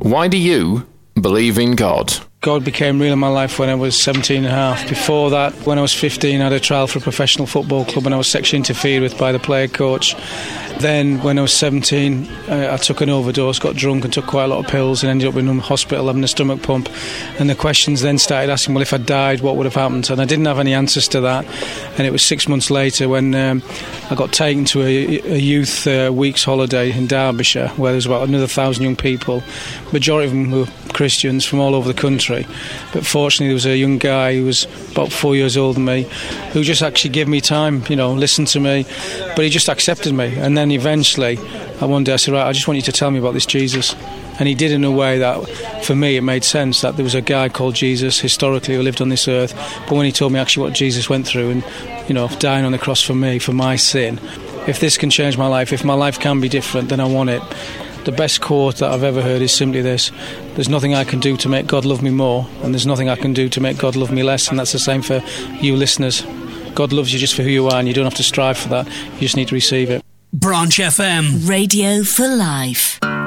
Why do you believe in God? God became real in my life when I was 17 and a half. Before that, when I was 15, I had a trial for a professional football club and I was sexually interfered with by the player coach. Then, when I was 17, I took an overdose, got drunk and took quite a lot of pills and ended up in a hospital having a stomach pump. And the questions then started asking, well, if I died, what would have happened? And I didn't have any answers to that. And it was 6 months later when I got taken to a youth week's holiday in Derbyshire, where there was about another 1,000 young people. Majority of them were Christians from all over the country. But fortunately, there was a young guy who was about 4 years older than me who just actually gave me time, listened to me. But he just accepted me. And then eventually, one day I said, right, I just want you to tell me about this Jesus. And he did in a way that, for me, it made sense that there was a guy called Jesus, historically, who lived on this earth. But when he told me actually what Jesus went through and, dying on the cross for me, for my sin, if this can change my life, if my life can be different, then I want it. The best quote that I've ever heard is simply this: there's nothing I can do to make God love me more, and there's nothing I can do to make God love me less. And that's the same for you listeners. God loves you just for who you are, and you don't have to strive for that. You just need to receive it. Branch FM. Radio for life.